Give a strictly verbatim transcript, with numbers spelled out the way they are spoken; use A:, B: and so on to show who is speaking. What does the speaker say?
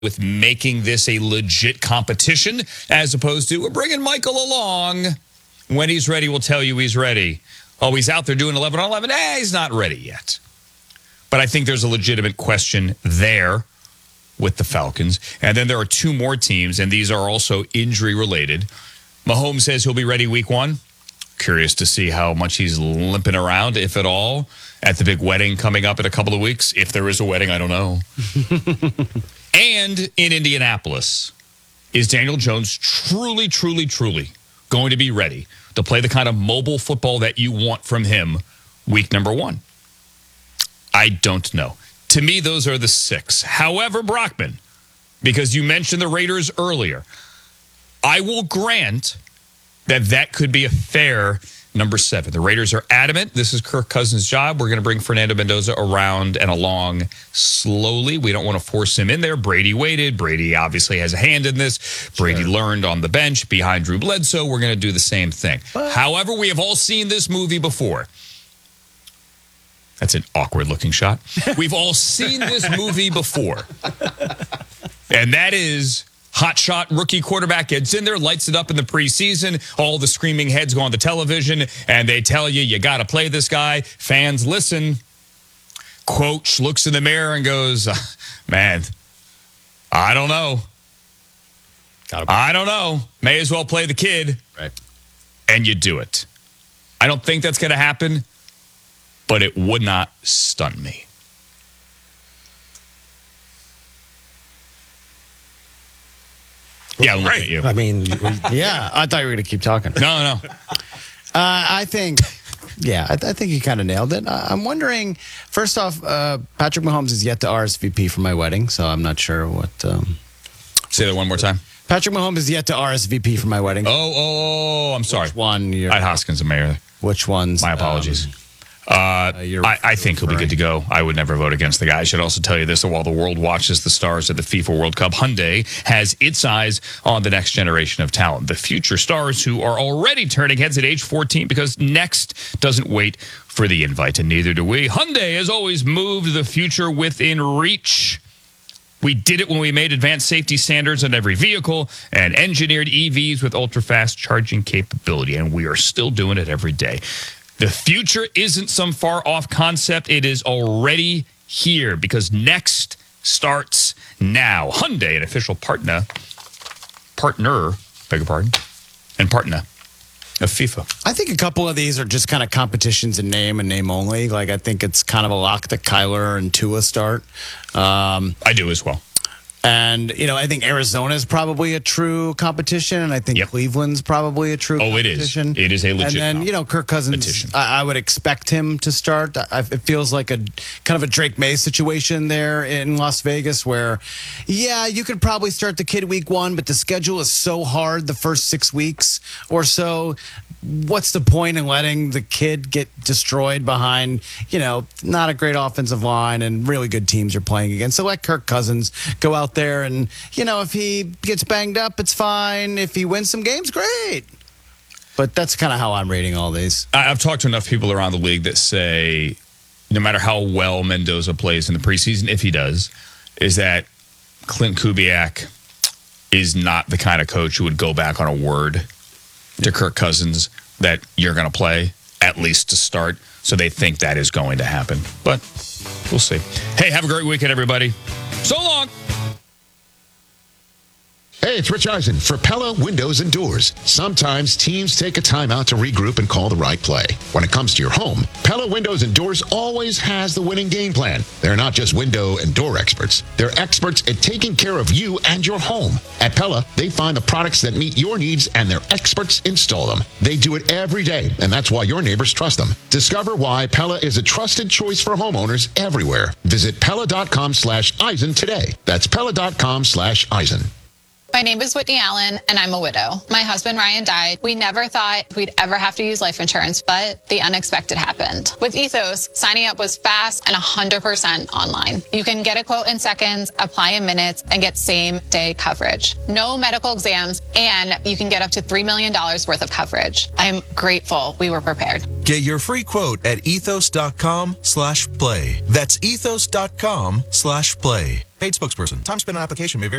A: with making this a legit competition as opposed to we're bringing Michael along. When he's ready, we'll tell you he's ready. Oh, he's out there doing eleven on eleven. Eh, he's not ready yet. But I think there's a legitimate question there with the Falcons. And then there are two more teams, and these are also injury-related. Mahomes says he'll be ready week one. Curious to see how much he's limping around, if at all, at the big wedding coming up in a couple of weeks. If there is a wedding, I don't know. And in Indianapolis, is Daniel Jones truly, truly, truly going to be ready to play the kind of mobile football that you want from him week number one? I don't know. To me, those are the six. However, Brockman, because you mentioned the Raiders earlier, I will grant that that could be a fair number seven. The Raiders are adamant. This is Kirk Cousins' job. We're going to bring Fernando Mendoza around and along slowly. We don't want to force him in there. Brady waited. Brady obviously has a hand in this. Brady sure. learned on the bench behind Drew Bledsoe. We're going to do the same thing. But however, we have all seen this movie before. That's an awkward-looking shot. We've all seen this movie before. And that is hotshot rookie quarterback gets in there, lights it up in the preseason. All the screaming heads go on the television, and they tell you, you got to play this guy. Fans listen. Coach looks in the mirror and goes, man, I don't know. I don't know. May as well play the kid.
B: Right.
A: And you do it. I don't think that's going to happen, but it would not stun me. Yeah, look at you.
C: I mean,
B: yeah, I thought you were going to keep talking.
A: No, no.
B: Uh, I think, yeah, I, I think you kind of nailed it. I, I'm wondering, first off, uh, Patrick Mahomes is yet to R S V P for my wedding, so I'm not sure what. Um,
A: Say that one more time.
B: Patrick Mahomes is yet to R S V P for my wedding.
A: Oh, oh, I'm sorry.
B: Which one? You're,
A: Ed Hoskins, the mayor.
B: Which ones?
A: My apologies.
B: Um,
A: Uh,
B: uh,
A: I, I think he'll be good to go. I would never vote against the guy. I should also tell you this, that while the world watches the stars at the FIFA World Cup, Hyundai has its eyes on the next generation of talent, the future stars who are already turning heads at age fourteen, because next doesn't wait for the invite, and neither do we. Hyundai has always moved the future within reach. We did it when we made advanced safety standards on every vehicle and engineered E Vs with ultra-fast charging capability, and we are still doing it every day. The future isn't some far-off concept. It is already here because next starts now. Hyundai, an official partner, partner, beg your pardon, and partner of FIFA.
B: I think a couple of these are just kind of competitions in name and name only. Like, I think it's kind of a lock that Kyler and Tua start. Um,
A: I do as well.
B: And, you know, I think Arizona is probably a true competition, and I think
A: yep.
B: Cleveland's probably a true
A: oh,
B: competition.
A: Oh, it is. It is a legit
B: And then, you know, Kirk Cousins, I, I would expect him to start. I, it feels like a kind of a Drake May situation there in Las Vegas where, yeah, you could probably start the kid week one, but the schedule is so hard the first six weeks or so. What's the point in letting the kid get destroyed behind, you know, not a great offensive line and really good teams you're playing against? So let Kirk Cousins go out there and, you know, if he gets banged up, it's fine. If he wins some games, great. But that's kind of how I'm rating all these.
A: I've talked to enough people around the league that say no matter how well Mendoza plays in the preseason, if he does, is that Clint Kubiak is not the kind of coach who would go back on a word to Kirk Cousins that you're going to play, at least to start. So they think that is going to happen. But we'll see. Hey, have a great weekend, everybody. So long.
D: Hey, it's Rich Eisen for Pella Windows and Doors. Sometimes teams take a timeout to regroup and call the right play. When it comes to your home, Pella Windows and Doors always has the winning game plan. They're not just window and door experts. They're experts at taking care of you and your home. At Pella, they find the products that meet your needs and their experts install them. They do it every day, and that's why your neighbors trust them. Discover why Pella is a trusted choice for homeowners everywhere. Visit Pella.com slash Eisen today. That's Pella.com slash Eisen.
E: My name is Whitney Allen, and I'm a widow. My husband, Ryan, died. We never thought we'd ever have to use life insurance, but the unexpected happened. With Ethos, signing up was fast and one hundred percent online. You can get a quote in seconds, apply in minutes, and get same-day coverage. No medical exams, and you can get up to three million dollars worth of coverage. I'm grateful we were prepared.
F: Get
C: Get your free quote at ethos.com slash play. That's ethos.com slash play. Paid spokesperson. Time spent on application may vary.